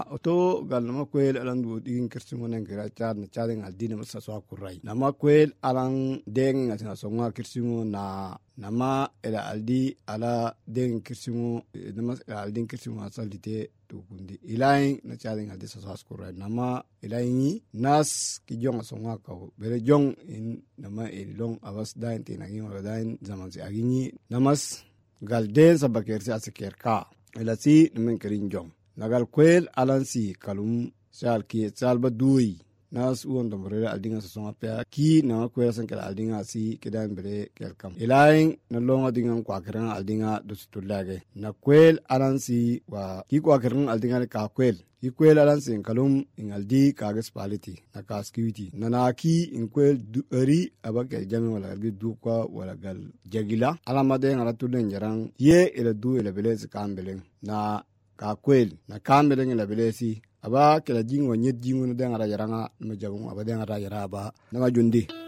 oto gal nama kwel alan du digin kirsingo nen kira char na char ngal dina masa so akurai nama kwel alan deng ngal so nga kirsingo na nama ila aldi ala deng kirsingo nama aldi kirsingo asalite to kundi ilai na char ngal disa so akurai nama ilai ni nas ki jong so nga ka bere jong in nama ilong awas dain tinagi wala dain zaman si agini namas gal den sabaker si asaker ka elasi nemen kerin jom nagal kwel alansi kalum sal ki sal badui nas uon dombre aldinga songa pe ki na kwel san kala aldinga si kedan bere kelkam elain na longa dinga kwa keran aldinga dustulage na kwel alansi wa ki kwa keran aldinga ka kwel ki kwel alansi kalum ingaldi kages paliti na kaskiwiti na ki in kwel eri abakel jami wala du kwa wala gal jagila alamade ngala tulen jarang ye ila du ila bele kambele na ka kwel na kambele ila bele si aba kala jingo nyet jingo na dengara jaranga no jabu aba dengara jaraba na jundi